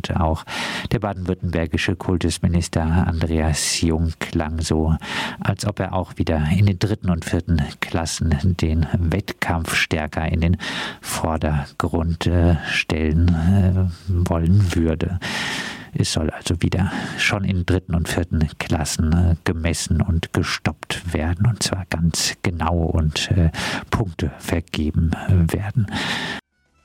Und auch der baden-württembergische Kultusminister Andreas Jung klang so, als ob er auch wieder in den 3. und 4. Klassen den Wettkampf stärker in den Vordergrund stellen wollen würde. Es soll also wieder schon in 3. und 4. Klassen gemessen und gestoppt werden, und zwar ganz genau, und Punkte vergeben werden.